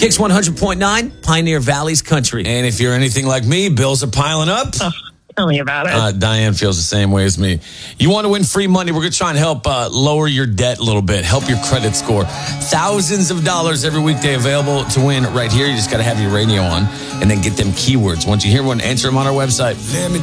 Kicks 100.9, Pioneer Valley's country. And if you're anything like me, bills are piling up. Tell me about it. Diane feels the same way as me. You want to win free money? We're going to try and help lower your debt a little bit, help your credit score. Thousands of dollars every weekday available to win right here. You just got to have your radio on and then get them keywords. Once you hear one, answer them on our website.